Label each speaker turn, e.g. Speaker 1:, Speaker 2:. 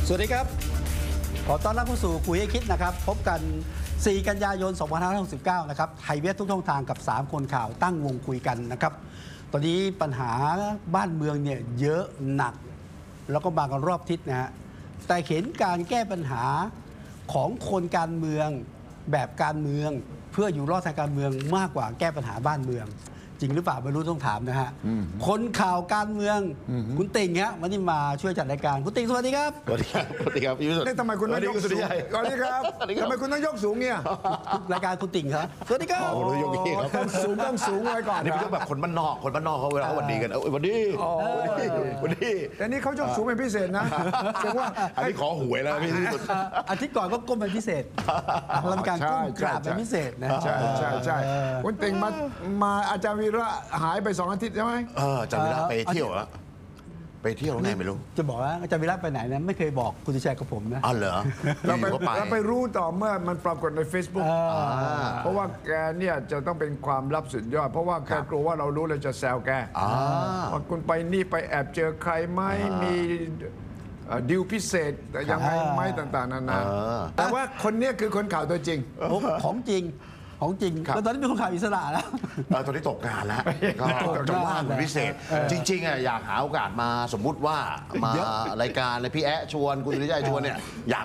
Speaker 1: สวัสดีครับขอต้อนรับเข้าสู่คุยให้คิดนะครับพบกัน 4 กันยายน 2569 นะครับไทยเวททุกช่องทางกับ 3 คนข่าวตั้งวงคุยกันนะครับตอนนี้ปัญหาบ้านเมืองเนี่ยเยอะหนักแล้วก็มากันรอบทิศนะฮะแต่เห็นการแก้ปัญหาของคนการเมืองแบบการเมืองเพื่ออยู่รอดทางการเมืองมากกว่าแก้ปัญหาบ้านเมืองจริงหรือเปล่าไม่รู้ต้องถามนะฮะคนข่าวการเมืองคุณติ่งฮะวันนี้มาช่วยจัดรายการคุณติ่งสวัสดีครับ
Speaker 2: สวัสดีครับสวัสดีครับพี่วิสุทธิ์
Speaker 3: นี่ทำไมคุณต้องยกสูงสวัสดีครับทำไมคุณต้องยกสูงเนี่ย
Speaker 1: รายการคุณติ่งครับสวัสดีครับ
Speaker 2: โอ้โหยกนี้ครับ
Speaker 3: ต้องสูงไว้ก่อน
Speaker 2: อันนี้เป็นเรื่องแบบคนบ้านนอกเขาเวลาเขาหวัดดีกันหวัดดีหวัดดี
Speaker 3: แต่นี่เขายกสูงเป็นพิเศษนะแสดงว่า
Speaker 2: อันนี้ขอหวยแล้วพี่วิสุทธิ์
Speaker 1: อาทิตย์ก่อนก็ก้มเป็นพิเศษเรามีการก้มกราบเป็นพิเศษนะ
Speaker 3: ใช่คุณติ่งมาอาจารย์วีระหายไป2 อาทิตย์ใช่ไหม
Speaker 2: จำเวลาไปเที่ยวแล้วไปเที่ยวแล้วไงไม่รู้
Speaker 1: จะบอกว่าอาจารย์วิรัตไปไหนนะไม่เคยบอกคุณชัยกับผมนะ
Speaker 2: อ๋อเหรอ
Speaker 3: เราไปรู้ต่อเมื่อมันปรากฏใน Facebook เพราะว่าแกเนี่ยจะต้องเป็นความลับสุดยอดเพราะว่าแกกลัวว่าเรารู้เราจะแซวแกว่าคุณไปนี่ไปแอบเจอใครไหมมีดิวพิเศษแต่ยังไงไหมต่างๆนานาแต่ว่าคนเนี้ยคือคนข่าวตัวจริง
Speaker 1: ของจริงแล้วตอนนี้เป็นคนข่าวอิสระแล้ว
Speaker 2: ตอนนี้ตกงานแล้วก็จะว่างเป็นพิเศษ จริงๆอยากหาโอกาสมาสมมุติว่ามารายการเลยพี่แอะชวนคุณสุริชัยชวนเนี่ยอยาก